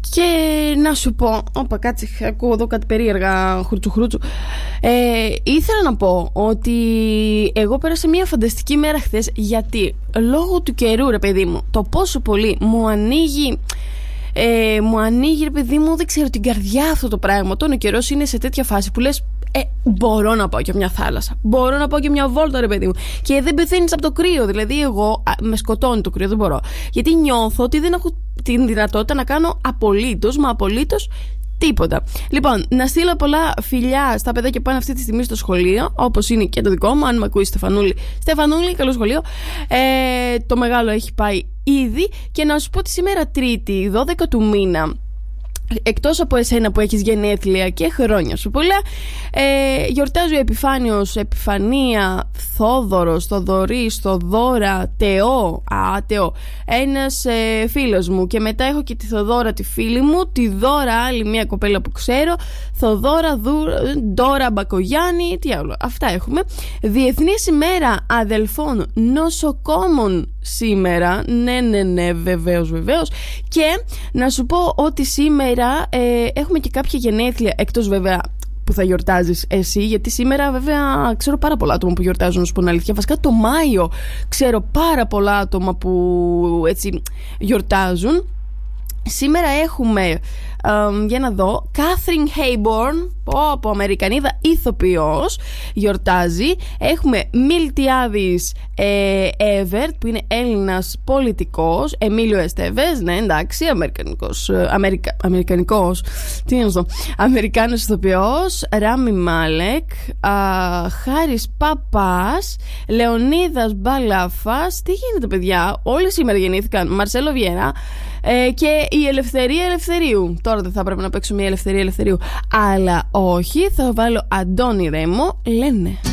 Και να σου πω, κάτσε, ακούω εδώ κάτι περίεργα χρούτσου. Ήθελα να πω ότι εγώ πέρασα μια φανταστική μέρα χθες, γιατί λόγω του καιρού, ρε παιδί μου, το πόσο πολύ μου ανοίγει, ρε παιδί μου, δεν ξέρω, την καρδιά αυτό το πράγμα. Όταν ο καιρός είναι σε τέτοια φάση που λες, μπορώ να πάω και μια θάλασσα, μπορώ να πάω και μια βόλτα, ρε παιδί μου, και δεν πεθαίνεις από το κρύο. Δηλαδή εγώ με σκοτώνει το κρύο, δεν μπορώ, γιατί νιώθω ότι δεν έχω την δυνατότητα να κάνω απολύτως τίποτα. Λοιπόν, να στείλω πολλά φιλιά στα παιδάκια που πάνε αυτή τη στιγμή στο σχολείο, όπως είναι και το δικό μου. Αν με ακούει, Στεφανούλη, καλό σχολείο. Το μεγάλο έχει πάει ήδη. Και να σου πω ότι σήμερα Τρίτη, 12 του μήνα, εκτός από εσένα που έχεις γενέθλια και χρόνια σου πολλά, γιορτάζει ο Επιφάνιος, Επιφανία, Θόδωρος, Θοδωρής, Θοδώρα, Τεό, ένας φίλος μου, και μετά έχω και τη Θοδώρα τη φίλη μου, τη Δώρα, άλλη μια κοπέλα που ξέρω, Θοδώρα, Ντόρα Μπακογιάννη, τι άλλο, αυτά έχουμε. Διεθνής ημέρα αδελφών νοσοκόμων σήμερα, ναι, βεβαίως. Και να σου πω ότι σήμερα έχουμε και κάποια γενέθλια, εκτός βέβαια που θα γιορτάζεις εσύ, γιατί σήμερα βέβαια ξέρω πάρα πολλά άτομα που γιορτάζουν, να σου πω την αλήθεια. Βασικά το Μάιο ξέρω πάρα πολλά άτομα που έτσι γιορτάζουν. Σήμερα έχουμε, για να δω, Κάθριν Χέιμπορν, από Αμερικανίδα ηθοποιός, γιορτάζει. Έχουμε Μιλτιάδης Εύερτ, που είναι Έλληνας πολιτικός. Εμίλιο Εστέβες, ναι, εντάξει, αμερικανικός, τι είναι αυτό, Αμερικάνος ηθοποιός. Ράμι Μάλεκ, Χάρης Παπάς, Λεωνίδας Μπαλάφας. Τι γίνεται, παιδιά, όλοι σήμερα γεννήθηκαν. Μαρσέλο Βιέρα, και η Ελευθερία Ελευθερίου. Τώρα δεν θα πρέπει να παίξω μια Ελευθερία Ελευθερίου, αλλά όχι, θα βάλω Αντώνη Ρέμο, λένε.